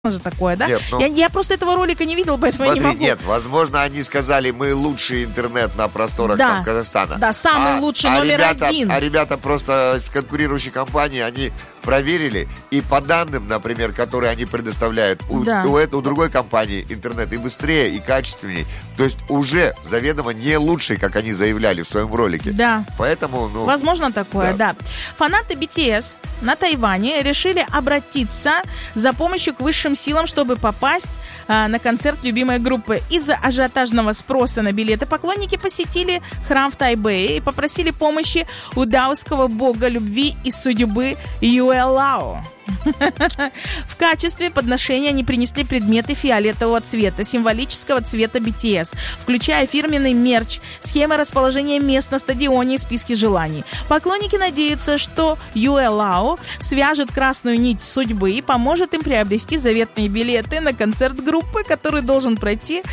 же такое, да? Нет, я просто этого ролика не видел, поэтому я не могу. Нет, возможно, они сказали, мы лучший интернет на просторах там, Казахстана. Да, самый лучший, номер один. А ребята просто конкурирующие компании, они проверили, и по данным, например, которые они предоставляют, у другой компании интернет и быстрее, и качественнее. То есть уже заведомо не лучший, как они заявляли в своем ролике. Да. Поэтому, возможно такое, да. Фанаты BTS на Тайване решили обратиться за помощью к высшим силам, чтобы попасть на концерт любимой группы. Из-за ажиотажного спроса на билеты поклонники посетили храм в Тайбэе и попросили помощи у даосского бога любви и судьбы Юэлао. В качестве подношения они принесли предметы фиолетового цвета, символического цвета BTS, включая фирменный мерч, схемы расположения мест на стадионе и списки желаний. Поклонники надеются, что Юэлао свяжет красную нить судьбы и поможет им приобрести заветные билеты на концерт группы, который должен пройти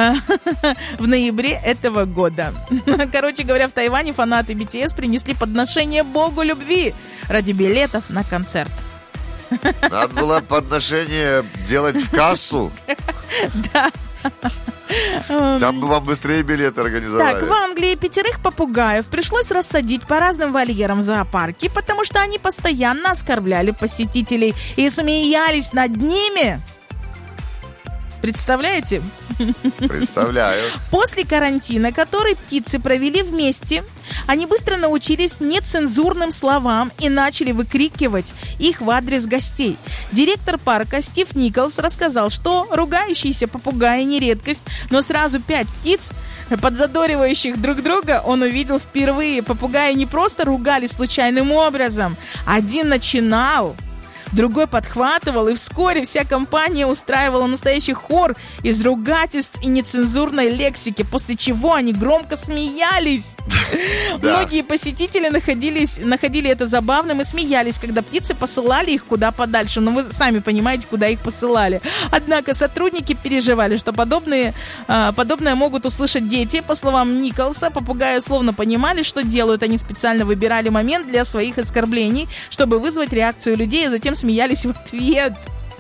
в ноябре этого года. Короче говоря, в Тайване фанаты BTS принесли подношение богу любви ради билетов на концерт. Надо было подношение делать в кассу. Да. Там бы вам быстрее билеты организовали. Так, в Англии 5 попугаев пришлось рассадить по разным вольерам в зоопарке, потому что они постоянно оскорбляли посетителей и смеялись над ними. Представляете? Представляю. После карантина, который птицы провели вместе, они быстро научились нецензурным словам и начали выкрикивать их в адрес гостей. Директор парка Стив Николс рассказал, что ругающиеся попугаи не редкость, но сразу 5 птиц, подзадоривающих друг друга, он увидел впервые. Попугаи не просто ругались случайным образом. Один начинал, другой подхватывал, и вскоре вся компания устраивала настоящий хор из ругательств и нецензурной лексики, после чего они громко смеялись. Многие посетители находили это забавным и смеялись, когда птицы посылали их куда подальше. Но вы сами понимаете, куда их посылали. Однако сотрудники переживали, что подобное могут услышать дети. По словам Николса, попугаи словно понимали, что делают. Они специально выбирали момент для своих оскорблений, чтобы вызвать реакцию людей, а затем смеялись в ответ.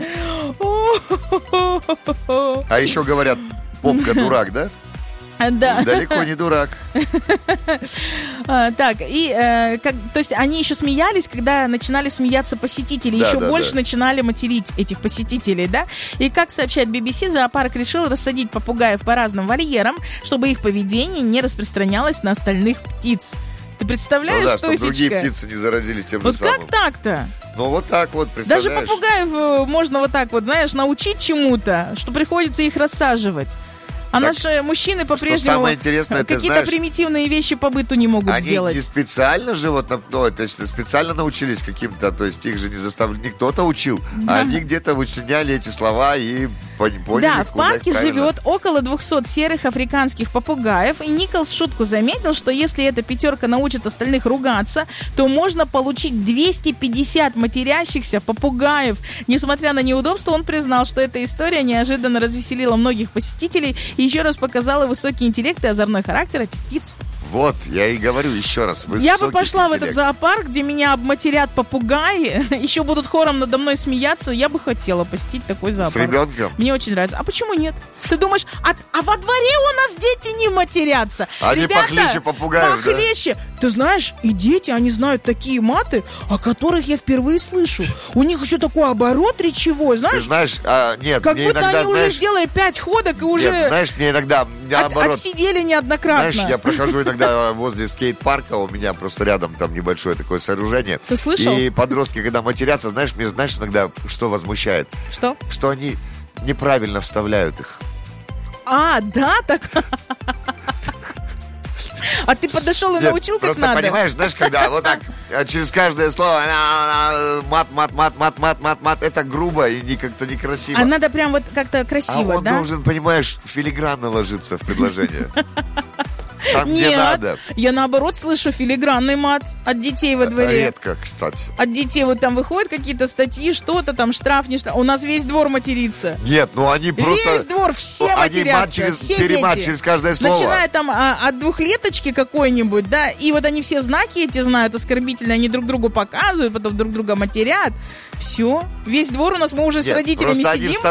А еще говорят, попка дурак, да? Да. Далеко не дурак. Так, то есть они еще смеялись, когда начинали смеяться посетители, еще больше начинали материть этих посетителей, да? И как сообщает BBC, зоопарк решил рассадить попугаев по разным вольерам, чтобы их поведение не распространялось на остальных птиц. Ты представляешь, чтобы другие птицы не заразились тем же самым. Вот как так-то? Ну, вот так вот, представляешь? Даже попугаев можно вот так вот, знаешь, научить чему-то, что приходится их рассаживать. А наши мужчины по-прежнему какие-то примитивные вещи по быту не могут сделать. Они не специально же специально научились каким-то, то есть их же не заставляли, не кто-то учил, а они где-то вычленяли эти слова и поняли, да, в парке живет около 200 серых африканских попугаев, и Николс в шутку заметил, что если эта 5 научит остальных ругаться, то можно получить 250 матерящихся попугаев. Несмотря на неудобства, он признал, что эта история неожиданно развеселила многих посетителей и еще раз показала высокий интеллект и озорной характер этих птиц. Вот, я и говорю еще раз, высокий Я бы пошла интеллект. в этот зоопарк, где меня обматерят попугаи, еще будут хором надо мной смеяться. Я бы хотела посетить такой зоопарк. С ребенком? Мне очень нравится. А почему нет? Ты думаешь, а во дворе у нас дети не матерятся? Они ребята, похлеще попугаев, похлеще. Да? Ты знаешь, и дети, они знают такие маты, о которых я впервые слышу. У них еще такой оборот речевой, знаешь? Ты знаешь, нет, как мне будто иногда, они уже сделали 5 ходок и уже... Нет, знаешь, мне иногда наоборот... Отсидели неоднократно. Знаешь, я прохожу иногда возле скейт-парка, у меня просто рядом там небольшое такое сооружение. Ты слышал? И подростки, когда матерятся, знаешь, мне иногда что возмущает? Что? Что они неправильно вставляют их. Да, так... А ты подошел и научил, как просто надо? Понимаешь, знаешь, когда вот так через каждое слово мат, это грубо и как-то некрасиво. А надо прям вот как-то красиво, он да? должен, понимаешь, филигранно ложиться в предложение. там, где надо. Я наоборот слышу филигранный мат от детей во дворе. Редко, кстати. От детей вот там выходят какие-то статьи, что-то там, штраф, не штраф. У нас весь двор матерится. Нет, ну они просто... Весь двор, все матерятся, все перемат дети. через каждое слово. Начиная там от двухлеточки какой-нибудь, да, и вот они все знаки эти знают оскорбительные, они друг другу показывают, потом друг друга матерят. Все, весь двор у нас, мы уже с родителями сидим.